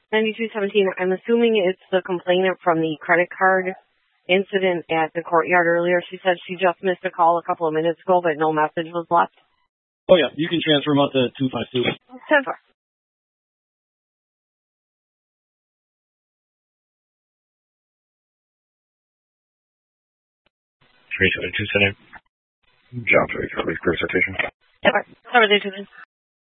9217, I'm assuming it's the complainant from the credit card incident at the courtyard earlier. She said she just missed a call a couple of minutes ago, but no message was left. Oh, yeah. You can transfer them out to 252. 10-4. Job 3, clear citation. Sorry,